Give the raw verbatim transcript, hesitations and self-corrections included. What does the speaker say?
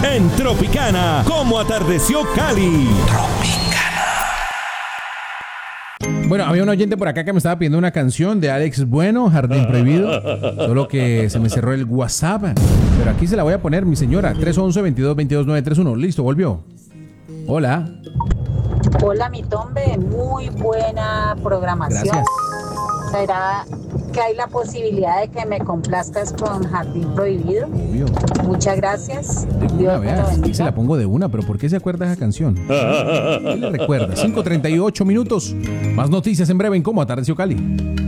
en Tropicana, como atardeció Cali. Bueno, había un oyente por acá que me estaba pidiendo una canción de Alex Bueno, Jardín Prohibido. Solo que se me cerró el WhatsApp. Pero aquí se la voy a poner, mi señora. tres once, veintidós, veintidós, nueve treinta y uno. Listo, volvió. Hola. Hola, mi Tombe. Muy buena programación. Gracias. ¿Será que hay la posibilidad de que me complazcas con Jardín Prohibido? Obvio. Muchas gracias. De una, Dios me vea, lo aquí bendiga. se la pongo de una, pero ¿por qué se acuerda de esa canción? ¿Qué le recuerda? cinco treinta y ocho minutos. Más noticias en breve en Cómo Atardeció Cali.